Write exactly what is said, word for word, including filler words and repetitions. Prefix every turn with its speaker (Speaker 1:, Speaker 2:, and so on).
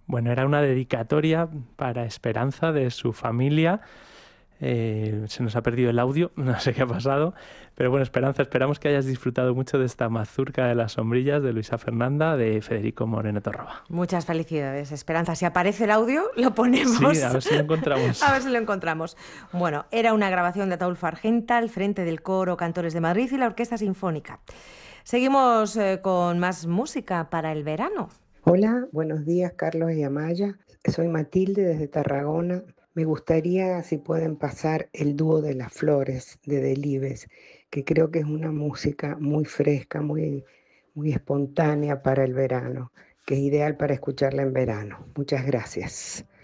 Speaker 1: Bueno, era una dedicatoria para Esperanza de su familia. Eh, se nos ha perdido el audio, no sé qué ha pasado, pero bueno, Esperanza, esperamos que hayas disfrutado mucho de esta mazurca de las sombrillas de Luisa Fernanda de Federico Moreno Torroba.
Speaker 2: Muchas felicidades, Esperanza. Si aparece el audio, lo
Speaker 1: Sí, a
Speaker 2: ponemos.
Speaker 1: ver si lo encontramos.
Speaker 2: A ver si lo encontramos. Bueno, era una grabación de Ataulfo Argenta al frente del coro Cantores de Madrid y la Orquesta Sinfónica. Seguimos eh, con más música para el verano.
Speaker 3: Hola, buenos días, Carlos y Amaya. Soy Matilde desde Tarragona. Me gustaría si pueden pasar el dúo de las flores de Delibes, que creo que es una música muy fresca, muy, muy espontánea para el verano, que es ideal para escucharla en verano. Muchas gracias.